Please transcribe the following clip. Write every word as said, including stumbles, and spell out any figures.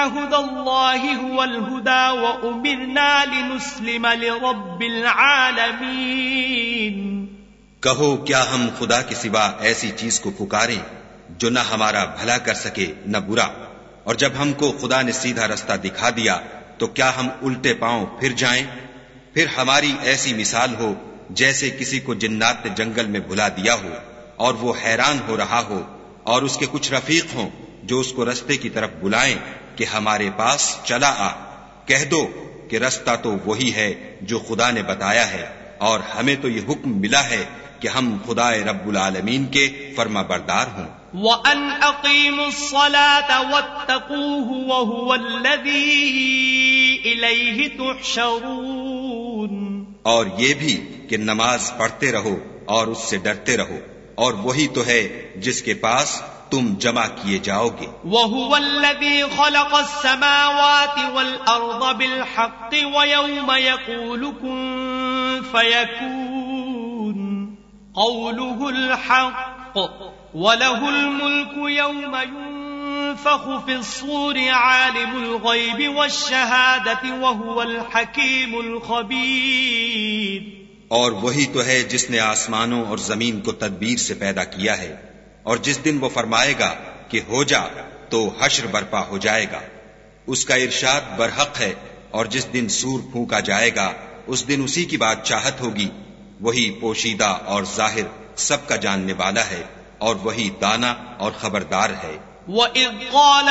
هدى الله هو الهدى وأمرنا لنسلم لرب العالمين. کہو کیا ہم خدا کے سوا ایسی چیز کو پکاریں جو نہ ہمارا بھلا کر سکے نہ برا؟ اور جب ہم کو خدا نے سیدھا رستہ دکھا دیا تو کیا ہم الٹے پاؤں پھر جائیں؟ پھر ہماری ایسی مثال ہو جیسے کسی کو جنات نے جنگل میں بھلا دیا ہو اور وہ حیران ہو رہا ہو، اور اس کے کچھ رفیق ہوں جو اس کو رستے کی طرف بلائیں کہ ہمارے پاس چلا آ. کہہ دو کہ رستہ تو وہی ہے جو خدا نے بتایا ہے، اور ہمیں تو یہ حکم ملا ہے کہ ہم خدا رب العالمین کے فرما بردار ہوں. وَأَنْ أَقِيمُوا الصَّلَاةَ وَاتَّقُوهُ وَهُوَ الَّذِي إِلَيْهِ تُحْشَرُونَ. اور یہ بھی کہ نماز پڑھتے رہو اور اس سے ڈرتے رہو، اور وہی تو ہے جس کے پاس تم جمع کیے جاؤ گے. وَهُوَ الَّذِي خَلَقَ السَّمَاوَاتِ وَالْأَرْضَ بِالْحَقِّ وَيَوْمَ يَقُولُ كُن فَيَكُونُ قَوْلُهُ الْحَقُّ وَلَهُ الْمُلْكُ يَوْمَ يُنفَخُ فِي الصُّورِ عَالِمُ الْغَيْبِ وَالشَّهَادَةِ وَهُوَ الْحَكِيمُ الْخَبِيرُ. اور وہی تو ہے جس نے آسمانوں اور زمین کو تدبیر سے پیدا کیا ہے، اور جس دن وہ فرمائے گا کہ ہو جا تو حشر برپا ہو جائے گا. اس کا ارشاد برحق ہے، اور جس دن سور پھونکا جائے گا اس دن اسی کی بات چاہت ہوگی. وہی پوشیدہ اور ظاہر سب کا جاننے والا ہے، اور وہی دانا اور خبردار ہے. وَإِذْ قَالَ